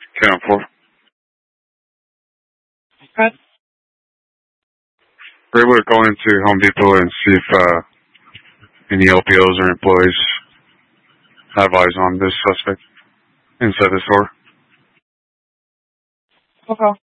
10-4. Okay. We're able to call into Home Depot and see if any LPOs or employees have eyes on this suspect inside the store. Okay.